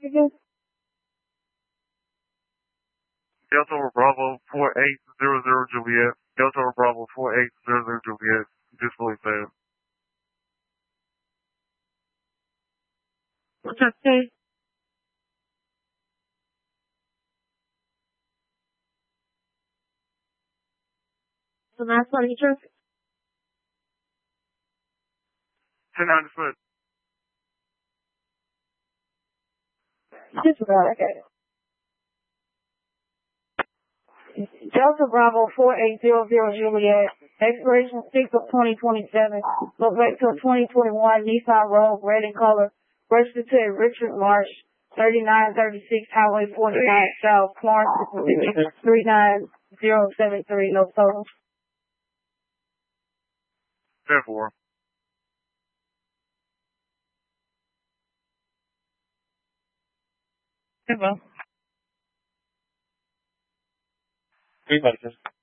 again? Delta over Bravo 4800 Juliet. Delta over Bravo 4800 Juliet. Display failed. What's that say? The last one you took? 1090 foot. Just about okay. Delta Bravo 4800 Juliet. Expiration 6 of 2027. Look back to 2021 Nissan Rogue, red in color. Registered to Richard Marsh, 3936 Highway 49 South, Florence, 39073. No total. 10-4. Hello. 3